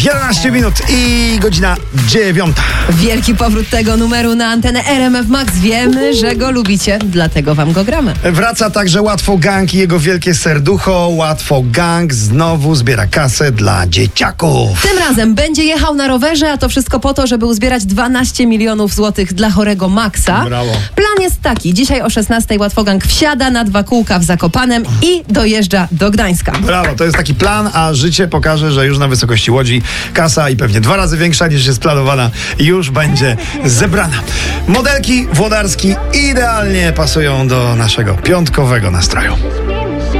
11 minut i godzina 9. Wielki powrót tego numeru na antenę RMF Max. Wiemy, że go lubicie, dlatego wam go gramy. Wraca także Łatwo Gang i jego wielkie serducho. Łatwo Gang znowu zbiera kasę dla dzieciaków. Tym razem będzie jechał na rowerze, a to wszystko po to, żeby uzbierać 12 milionów złotych dla chorego Maxa. Brawo. Plan jest taki. Dzisiaj o 16 Łatwo Gang wsiada na 2 kółka w Zakopanem i dojeżdża do Gdańska. Brawo, to jest taki plan, a życie pokaże, że już na wysokości Łodzi kasa i pewnie 2 razy większa niż jest planowana już będzie zebrana. Modelki Włodarski idealnie pasują do naszego piątkowego nastroju.